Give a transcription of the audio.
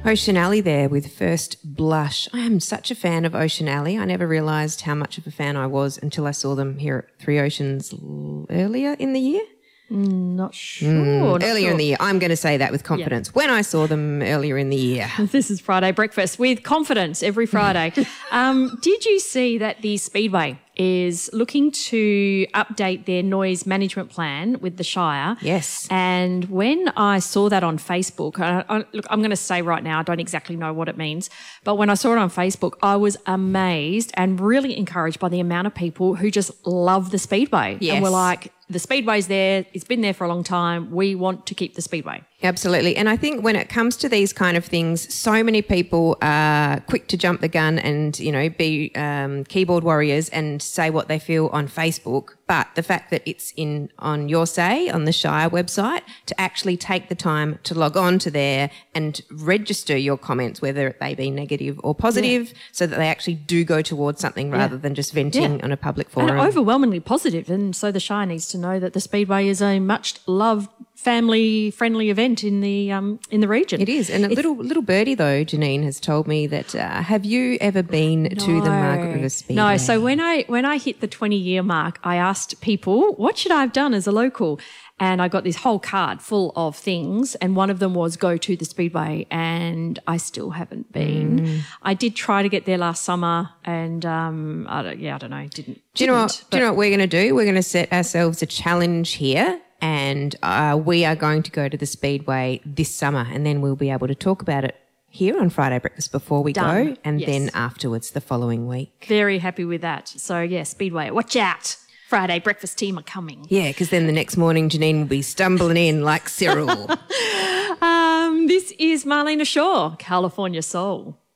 Ocean Alley there with First Blush. I am such a fan of Ocean Alley. I never realised how much of a fan I was until I saw them here at Three Oceans earlier in the year. Not sure. Earlier in the year. I'm going to say that with confidence. When I saw them earlier in the year. This is Friday Breakfast with confidence every Friday. Did you see that the Speedway is looking to update their noise management plan with the Shire? Yes. And when I saw that on Facebook, look, I'm going to say right now, I don't exactly know what it means, but when I saw it on Facebook, I was amazed and really encouraged by the amount of people who just love the Speedway. Yes. And were like, the Speedway's there, it's been there for a long time, we want to keep the Speedway. Absolutely. And I think when it comes to these kind of things, so many people are quick to jump the gun and, you know, be keyboard warriors and say what they feel on Facebook. But the fact that it's on Your Say, on the Shire website, to actually take the time to log on to there and register your comments, whether they be negative or positive, so that they actually do go towards something rather than just venting on a public forum. And overwhelmingly positive. And so the Shire needs to know that the Speedway is a much-loved, family-friendly event in the region. It is. And a little birdie, though, Janine, has told me that have you ever been to the Margaret River Speedway? No. So when I hit the 20-year mark, I asked people, what should I have done as a local? And I got this whole card full of things, and one of them was go to the Speedway, and I still haven't been. I did try to get there last summer, and I don't know, didn't. Do you know what we're going to do? We're going to set ourselves a challenge here, and we are going to go to the Speedway this summer, and then we'll be able to talk about it here on Friday Breakfast before we go, and then afterwards the following week. Very happy with that. So, yeah, Speedway, watch out. Friday Breakfast team are coming. Yeah, because then the next morning Janine will be stumbling in like Cyril. This is Marlena Shaw, California Soul.